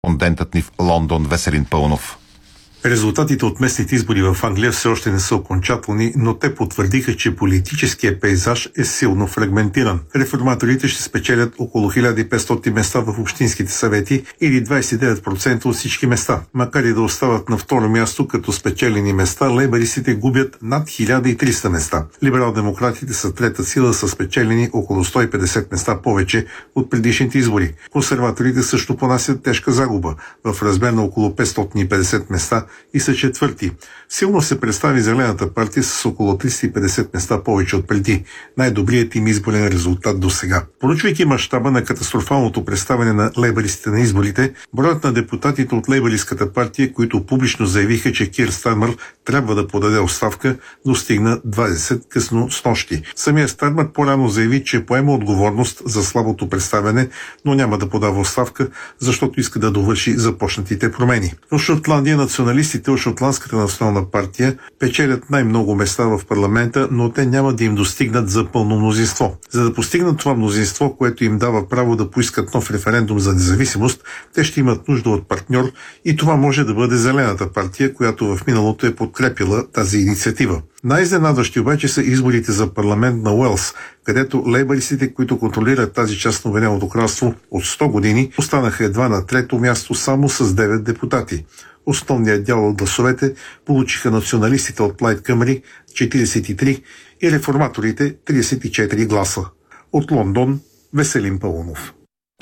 Кореспондентът ни в Лондон Веселин Пълнов. Резултатите от местните избори в Англия все още не са окончателни, но те потвърдиха, че политическият пейзаж е силно фрагментиран. Реформаторите ще спечелят около 1500 места в общинските съвети или 29% от всички места. Макар и да остават на второ място като спечелени места, лейбаристите губят над 1300 места. Либерал-демократите са трета сила, са спечелени около 150 места повече от предишните избори. Консерваторите също понасят тежка загуба в размер на около 550 места и са четвърти. Силно се представи Зелената партия с около 350 места повече от преди. Най-добрият им изборен резултат до сега. Поручвайки мащаба на катастрофалното представяне на лейбаристите на изборите, броят на депутатите от лейбаристската партия, които публично заявиха, че Кир Стармър трябва да подаде оставка, достигна 20 късно снощи. Самия Стармър по-рано заяви, че поема отговорност за слабото представяне, но няма да подава оставка, защото иска да довърши започнатите промени. В Шотландия националистите от Шотландската национална партия печелят най-много места в парламента, но те няма да им достигнат за пълно мнозинство. За да постигнат това мнозинство, което им дава право да поискат нов референдум за независимост, те ще имат нужда от партньор и това може да бъде Зелената партия, която в миналото е подкрепила тази инициатива. Най-изненадващи обаче са изборите за парламент на Уелс, където лейбаристите, които контролират тази част на Обединеното кралство от 100 години, останаха едва на трето място само с 9 депутати. Основният дял от гласовете получиха националистите от Плайд Къмри 43 и реформаторите 34 гласа. От Лондон Веселин Пълнов.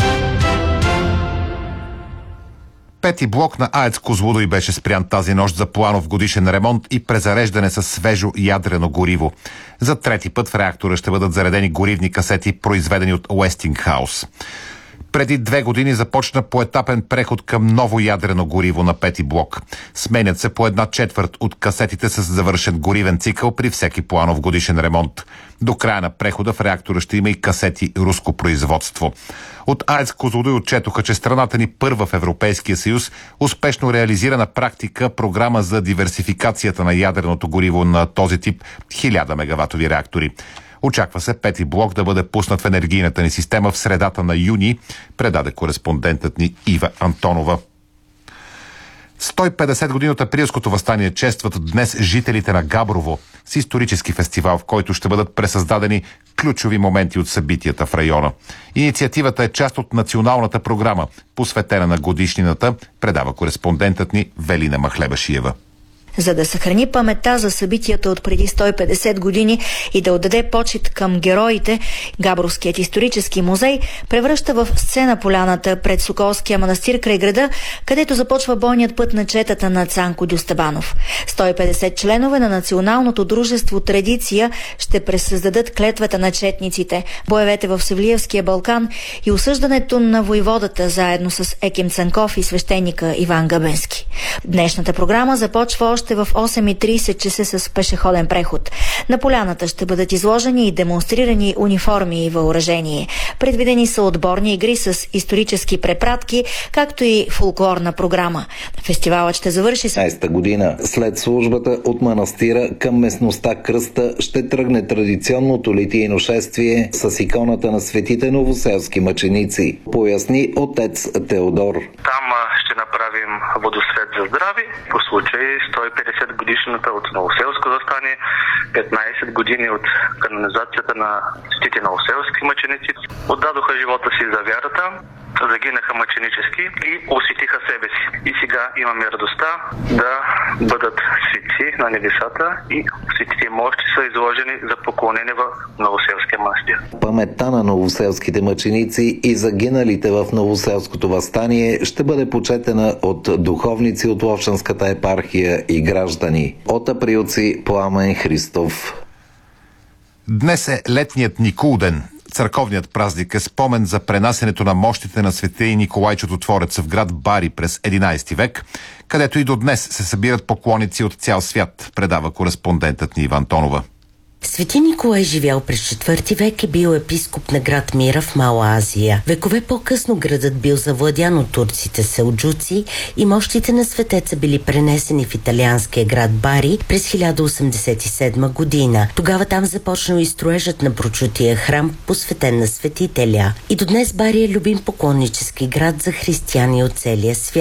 Пети блок на АЕЦ Козлодуй беше спрян тази нощ за планов годишен ремонт и презареждане с свежо ядрено гориво. За трети път в реактора ще бъдат заредени горивни касети, произведени от Уестингхаус. Преди 2 години започна поетапен преход към ново ядрено гориво на пети блок. Сменят се по 1/4 от касетите с завършен горивен цикъл при всеки планов годишен ремонт. До края на прехода в реактора ще има и касети руско производство. От АЕЦ Козлодуй отчетоха, че страната ни първа в Европейския съюз успешно реализира на практика програма за диверсификацията на ядреното гориво на този тип 1000 мегаватови реактори. Очаква се пети блок да бъде пуснат в енергийната ни система в средата на юни, предаде кореспондентът ни Ива Антонова. 150 години от априлското въстание честват днес жителите на Габрово с исторически фестивал, в който ще бъдат пресъздадени ключови моменти от събитията в района. Инициативата е част от националната програма, посветена на годишнината, предава кореспондентът ни Велина Махлебашиева. За да съхрани паметта за събитията от преди 150 години и да отдаде почит към героите, Габровският исторически музей превръща в сцена поляната пред Соколския манастир край града, където започва бойният път на четата на Цанко Дюстабанов. 150 членове на Националното дружество Традиция ще пресъздадат клетвата на четниците, боевете в Севлиевския Балкан и осъждането на войводата заедно с Еким Цанков и свещеника Иван Габенски. Днешната програма започва още в 8:30 часа с пешеходен преход. На поляната ще бъдат изложени и демонстрирани униформи и въоръжение. Предвидени са отборни игри с исторически препратки, както и фолклорна програма. Фестивалът ще завърши 16-та година. След службата от манастира към местността Кръста ще тръгне традиционното литийно шествие с иконата на светите новоселски мъченици, поясни отец Теодор. Там ще направим водосвет за здраве по случай 150 годишната от Новоселско въстание, 15 години от канонизацията на светите новоселски мъченици. Отдадоха живота си за вярата, загинаха мъченически и осветиха себе си. И сега имаме радостта да бъдат светци на небесата и светите мощи са изложени за поклонение в Новоселския манастир. Паметта на новоселските мъченици и загиналите в Новоселското въстание ще бъде почетена от духовници от Ловчанската епархия и граждани. От априлци Пламен Христов. Днес е летният Никулден. Църковният празник е спомен за пренасенето на мощите на свети Николай Чудотворец в град Бари през 11 век, където и до днес се събират поклонници от цял свят, предава кореспондентът ни Ива Антонова. Свети Николай живял през 4 век и бил епископ на град Мира в Мала Азия. Векове по-късно градът бил завладян от турците селджуци и мощите на светеца били пренесени в италианския град Бари през 1087 година. Тогава там започнал и строежът на прочутия храм, посветен на светителя. И до днес Бари е любим поклоннически град за християни от целия свят.